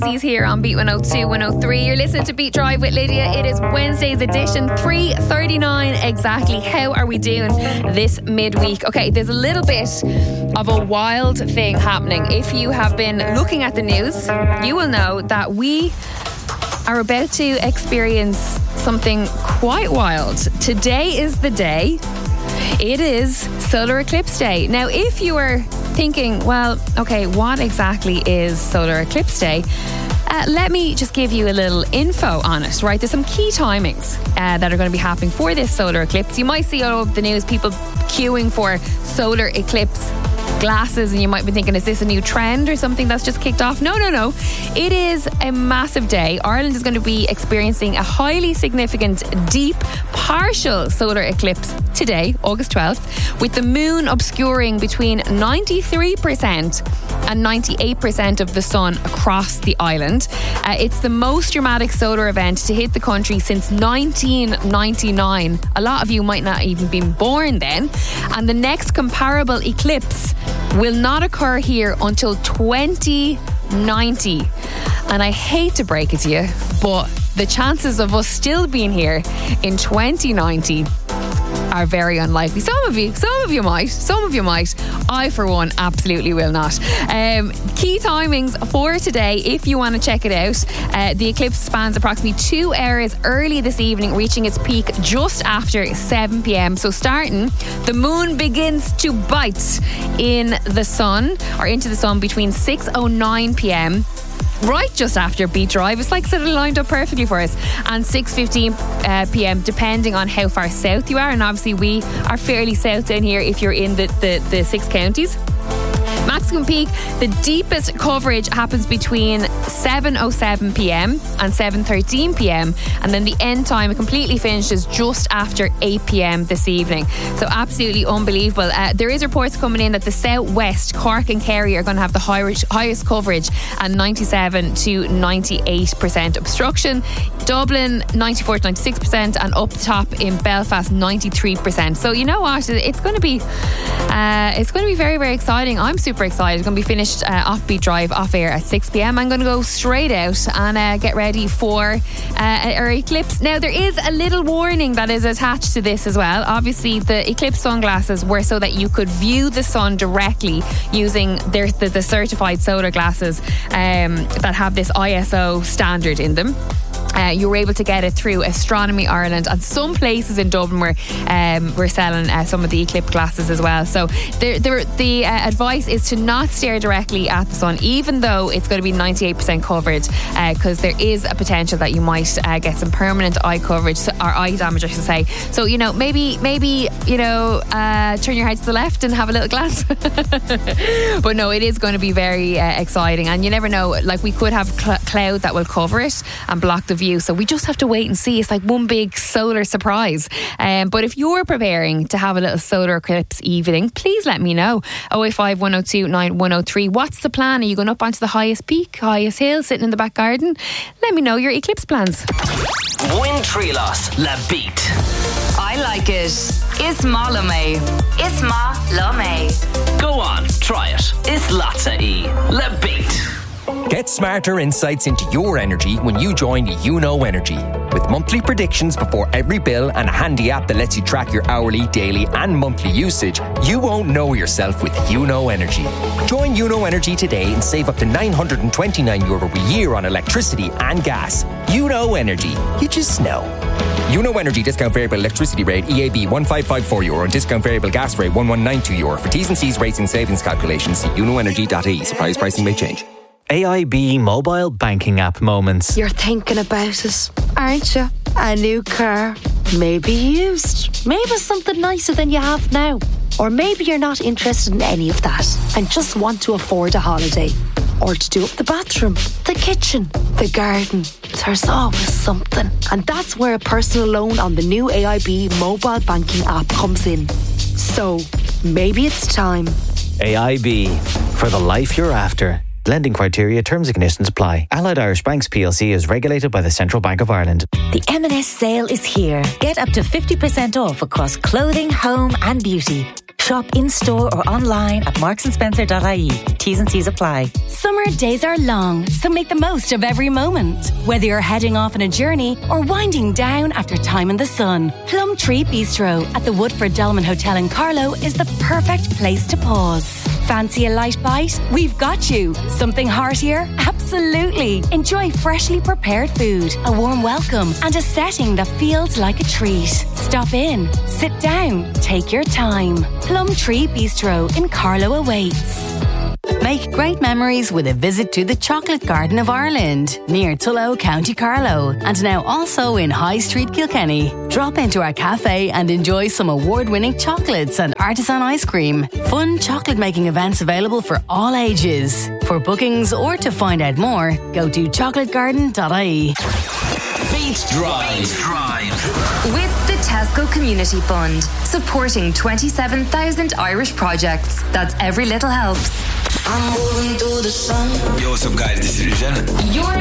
He's here on Beat 102, 103. You're listening to Beat Drive with Lydia. It is Wednesday's edition, 3:39 exactly. How are we doing this midweek? Okay, there's a little bit of a wild thing happening. If you have been looking at the news, you will know that we are about to experience something quite wild. Today is the day. It is Solar Eclipse Day. Now, if you were thinking, well, okay, what exactly is Solar Eclipse Day? Let me just give you a little info on it, right? There's some key timings that are going to be happening for this solar eclipse. You might see all over the news people queuing for solar eclipse glasses, and you might be thinking, is this a new trend or something that's just kicked off? No. It is a massive day. Ireland is going to be experiencing a highly significant, deep, partial solar eclipse today, August 12th, with the moon obscuring between 93% and 98% of the sun across the island. It's the most dramatic solar event to hit the country since 1999. A lot of you might not even been born then. And the next comparable eclipse will not occur here until 2090. And I hate to break it to you, but the chances of us still being here in 2090 are very unlikely. Some of you might. I, for one, absolutely will not. Key timings for today, if you want to check it out. The eclipse spans approximately 2 hours early this evening, reaching its peak just after 7 p.m. So starting, the moon begins to bite in the sun, or into the sun, between 6:09 p.m. right just after Beat Drive. It's like sort of lined up perfectly for us. And 6:15 p.m, depending on how far south you are. And obviously we are fairly south down here if you're in the 6 counties. Maximum peak, the deepest coverage happens between 7:07 p.m. and 7:13 p.m. And then the end time, it completely finishes just after 8 p.m. this evening. So absolutely unbelievable. There is reports coming in that the southwest, Cork and Kerry, are going to have the highest coverage at 97 to 98% obstruction. Dublin, 94 to 96%, and up top in Belfast, 93%. So you know what? It's going to be very, very exciting. I'm super excited. It's going to be finished off Beat Drive, off air at 6 p.m. I'm going to go straight out and get ready for our eclipse. Now, there is a little warning that is attached to this as well. Obviously, the eclipse sunglasses were so that you could view the sun directly using the certified solar glasses that have this ISO standard in them. You were able to get it through Astronomy Ireland, and some places in Dublin were selling some of the eclipse glasses as well. So the advice is to not stare directly at the sun, even though it's going to be 98% covered, because there is a potential that you might get some permanent eye coverage, or eye damage, I should say. So maybe turn your head to the left and have a little glance. But no, it is going to be very exciting, and you never know. Like, we could have cloud that will cover it and block the view, so we just have to wait and see. It's like one big solar surprise. But if you're preparing to have a little solar eclipse evening, please let me know. 085 102 9103. What's the plan? Are you going up onto the highest peak, highest hill, sitting in the back garden? Let me know your eclipse plans. Win Trilos La Beat. I like it. Isma Lome. Isma Lome. Go on, try it. Islatsa E La Beat. Get smarter insights into your energy when you join YouKnow Energy. With monthly predictions before every bill and a handy app that lets you track your hourly, daily and monthly usage, you won't know yourself with YouKnow Energy. Join YouKnow Energy today and save up to €929 a year on electricity and gas. YouKnow Energy. You just know. YouKnow Energy discount variable electricity rate EAB €1554 and discount variable gas rate €1192. For T's and C's rates and savings calculations, see youknowenergy.ie. Surprise pricing may change. AIB mobile banking app moments. You're thinking about it, aren't you? A new car, maybe used, maybe something nicer than you have now. Or maybe you're not interested in any of that and just want to afford a holiday. Or to do up the bathroom, the kitchen, the garden. There's always something. And that's where a personal loan on the new AIB mobile banking app comes in. So, maybe it's time. AIB, for the life you're after. Lending criteria, terms and conditions apply. Allied Irish Banks PLC is regulated by the Central Bank of Ireland. The M&S sale is here. Get up to 50% off across clothing, home and beauty. Shop in-store or online at marksandspencer.ie. T's and C's apply. Summer days are long, so make the most of every moment. Whether you're heading off on a journey or winding down after time in the sun, Plumtree Bistro at the Woodford Dolman Hotel in Carlow is the perfect place to pause. Fancy a light bite? We've got you. Something heartier? Absolutely. Enjoy freshly prepared food, a warm welcome, and a setting that feels like a treat. Stop in, sit down, take your time. Plumtree Bistro in Carlow awaits. Make great memories with a visit to the Chocolate Garden of Ireland, near Tullow, County Carlow, and now also in High Street, Kilkenny. Drop into our cafe and enjoy some award-winning chocolates and artisan ice cream. Fun chocolate-making events available for all ages. For bookings or to find out more, go to chocolategarden.ie. Beat Drive. With the Tesco Community Fund, supporting 27,000 Irish projects. That's every little helps. I'm moving through the sun. Yo, what's up, guys? This is Regina. You're